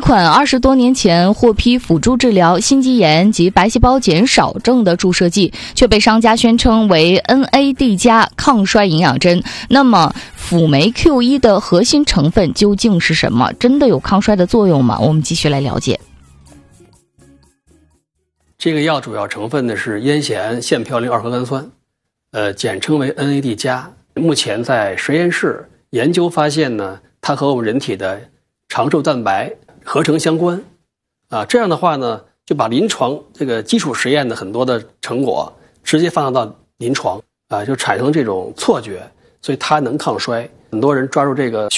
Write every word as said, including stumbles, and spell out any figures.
款二十多年前获批辅助治疗心肌炎及白细胞减少症的注射剂，却被商家宣称为 N A D 加抗衰营养针。那么辅酶 Q 一 的核心成分究竟是什么？真的有抗衰的作用吗？我们继续来了解。 这个药主要成分呢是烟酰腺嘌呤二核苷酸，呃，简称为 N A D 加。目前在实验室研究发现呢，它和我们人体的长寿蛋白合成相关，啊，这样的话呢，就把临床这个基础实验的很多的成果直接放到临床，啊，就产生这种错觉，所以它能抗衰。很多人抓住这个